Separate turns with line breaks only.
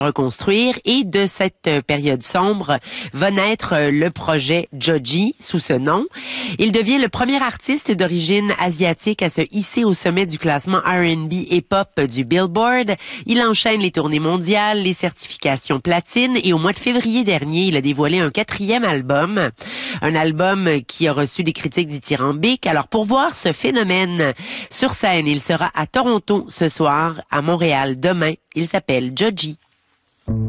reconstruire, et de cette période sombre va naître le projet Joji sous ce nom. Il devient le premier artiste d'origine asiatique à se hisser au sommet du classement R&B et pop du Billboard. Il enchaîne les tournées mondiales, les certifications platine, et au mois de février dernier, il a dévoilé un 4e album. Un album qui a reçu des critiques dithyrambiques. Alors pour voir ce phénomène sur scène, il sera à Toronto ce soir, à Montréal demain. Il s'appelle Joji.